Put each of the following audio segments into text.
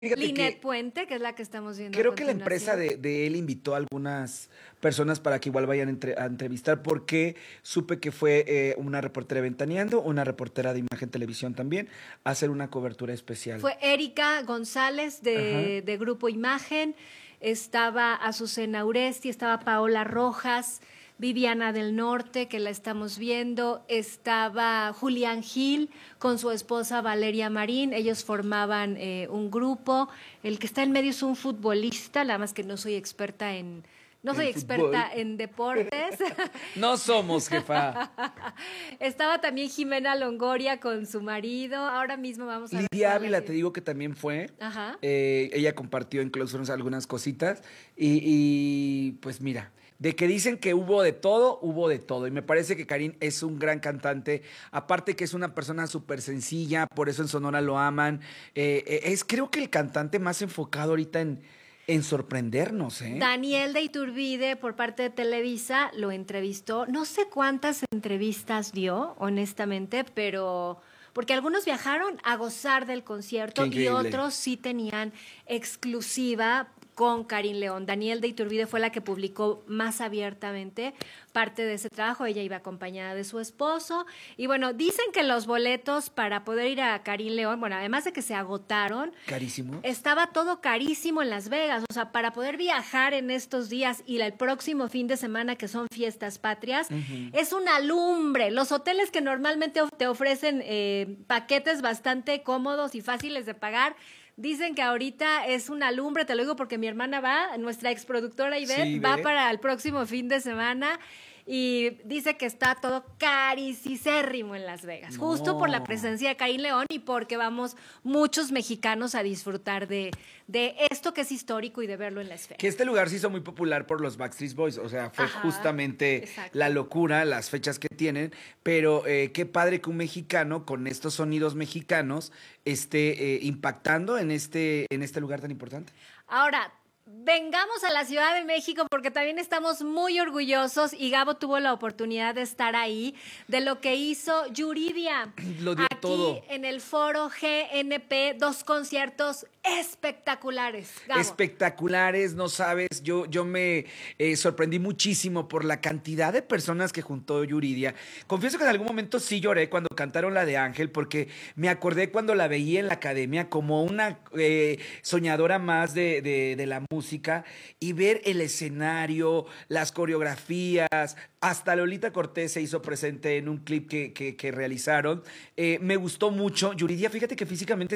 Fíjate Linet que Puente, que es la que estamos viendo a creo que la empresa continuación. de él invitó a algunas personas para que igual vayan a entrevistar, porque supe que fue una reportera de Ventaneando, una reportera de Imagen Televisión también, a hacer una cobertura especial. Fue Erika González Ajá. de Grupo Imagen, estaba Azucena Uresti, estaba Paola Rojas, Viviana del Norte, que la estamos viendo, estaba Julián Gil con su esposa Valeria Marín, ellos formaban un grupo, el que está en medio es un futbolista, nada más que no soy experta en... No soy En fútbol. experta en deportes. No somos, jefa. Estaba también Jimena Longoria con su marido. Ahora mismo vamos a ver Lidia cuál ha Ávila, te sido. digo que también fue. Ajá. Ella compartió en Close algunas cositas. Pues mira, de que dicen que hubo de todo, hubo de todo. Y me parece que Karin es un gran cantante. Aparte que es una persona súper sencilla, por eso en Sonora lo aman. Es creo que el cantante más enfocado ahorita en sorprendernos, ¿eh? Daniel de Iturbide, por parte de Televisa, lo entrevistó. No sé cuántas entrevistas dio, honestamente, pero porque algunos viajaron a gozar del Qué concierto y increíble. otros sí tenían exclusiva con Karin León. Daniel de Iturbide fue la que publicó más abiertamente parte de ese trabajo. Ella iba acompañada de su esposo. Y bueno, dicen que los boletos para poder ir a Karin León, bueno, además de que se agotaron, Carísimo. estaba todo carísimo en Las Vegas, o sea, para poder viajar en estos días y el próximo fin de semana que son fiestas patrias, es una lumbre. Los hoteles que normalmente te ofrecen paquetes bastante cómodos y fáciles de pagar, dicen que ahorita es una lumbre, te lo digo porque mi hermana va, nuestra exproductora Sí, Ivette, va ve. para el próximo fin de semana y dice que está todo carísimo en Las Vegas, justo por la No. presencia de Karim León y porque vamos muchos mexicanos a disfrutar de esto que es histórico y de verlo en la esfera. Que este lugar se hizo muy popular por los Backstreet Boys, o sea, fue Ajá, justamente la exacto. locura, las fechas que tienen, pero qué padre que un mexicano con estos sonidos mexicanos esté impactando en este lugar tan importante. Ahora, vengamos a la Ciudad de México porque también estamos muy orgullosos y Gabo tuvo la oportunidad de estar ahí, de lo que hizo Yuridia Lo dio aquí todo. en el foro GNP, dos conciertos espectaculares, Gabo. Espectaculares, no sabes, yo me sorprendí muchísimo por la cantidad de personas que juntó Yuridia. Confieso que en algún momento sí lloré cuando cantaron la de Ángel, porque me acordé cuando la veía en la academia como una soñadora más de la música, y ver el escenario, las coreografías, hasta Lolita Cortés se hizo presente en un clip que realizaron. Me gustó mucho. Yuridia, fíjate que físicamente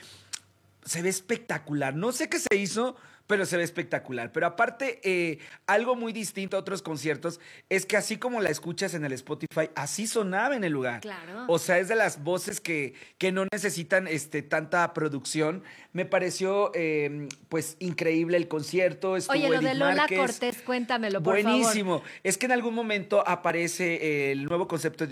se ve espectacular. No sé qué se hizo, pero se ve espectacular. Pero aparte, algo muy distinto a otros conciertos es que así como la escuchas en el Spotify, así sonaba en el lugar. Claro. O sea, es de las voces que no necesitan tanta producción. Me pareció pues increíble el concierto. Oye, Estuvo lo de Edith Lola Márquez. Cortés, cuéntamelo, por favor. Buenísimo. Es que en algún momento aparece el nuevo concepto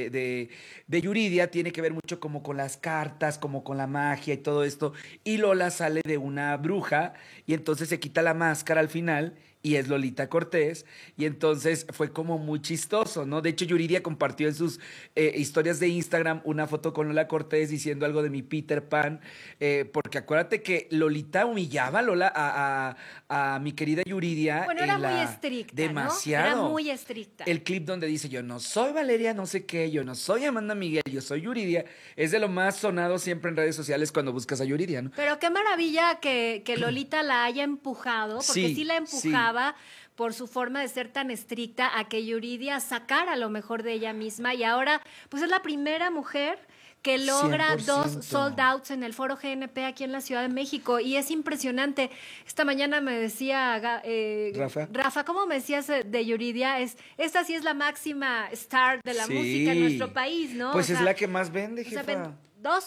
de Yuridia, tiene que ver mucho como con las cartas, como con la magia y todo esto. Y Lola sale de una bruja y entonces se quita la máscara al final y es Lolita Cortés. Y entonces fue como muy chistoso, ¿no? De hecho, Yuridia compartió en sus historias de Instagram una foto con Lola Cortés diciendo algo de mi Peter Pan, porque acuérdate que Lolita humillaba a Lola, a mi querida Yuridia Bueno, era en muy la... estricta, ¿no? Era Demasiado. muy estricta. El clip donde dice yo no soy Valeria no sé qué, yo no soy Amanda Miguel, yo soy Yuridia, es de lo más sonado siempre en redes sociales cuando buscas a Yuridia, ¿no? Pero qué maravilla que Lolita la haya empujado, porque sí Sí, la sí. empujaba por su forma de ser tan estricta a que Yuridia sacara lo mejor de ella misma y ahora pues es la primera mujer que logra dos 100%. sold outs en el foro GNP aquí en la Ciudad de México y es impresionante. Esta mañana me decía Rafa. Rafa, ¿cómo me decías de Yuridia? Esta sí es la máxima star de la música en nuestro Sí. país, ¿no? Pues es la que más vende, O sea, jefa.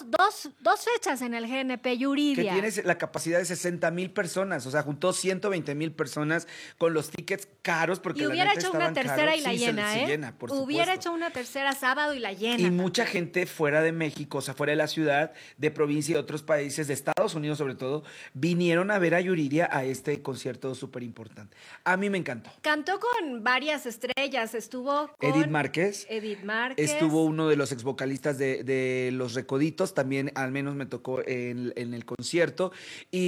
dos fechas en el GNP, Que Yuridia. tiene la capacidad de 60,000 personas, o sea, juntó 120,000 personas con los tickets caros porque Y la hubiera neta hecho una estaban tercera caros. y la Sí, llena, se ¿eh? llena, por Hubiera supuesto. hecho una tercera sábado y la Y llena mucha también. gente fuera de México, o sea, fuera de la ciudad, de provincia y de otros países, de Estados Unidos sobre todo, vinieron a ver a Yuridia a este concierto súper importante. A mí me encantó. Cantó con varias estrellas, estuvo Edith con Márquez, Edith estuvo Márquez. uno de los ex vocalistas de Los Recoditos. favoritos, también al menos me tocó en el concierto.